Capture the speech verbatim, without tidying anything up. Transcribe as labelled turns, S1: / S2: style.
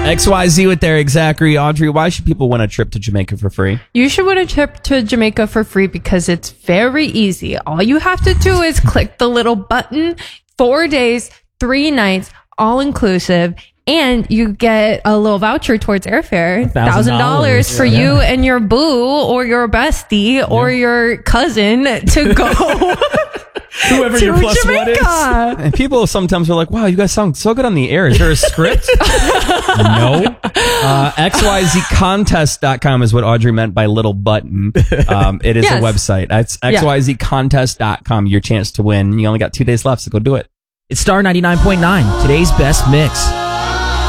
S1: X Y Z with Eric Zachary. Audrey, why should people win a trip to Jamaica for free?
S2: You should win a trip to Jamaica for free because it's very easy. All you have to do is click the little button, four days, three nights, all inclusive. And you get a little voucher towards airfare, one thousand dollars for yeah. you and your boo or your bestie or yeah. your cousin to go
S3: whoever
S2: to
S3: your plus
S2: Jamaica.
S3: one is.
S1: And people sometimes are like, wow, you guys sound so good on the air. Is there a script? No. Uh, X Y Z contest dot com is what Audrey meant by little button. Um, it is yes. a website. It's X Y Z contest dot com. Your chance to win. You only got two days left, so go do it.
S3: It's Star ninety-nine point nine, today's best mix.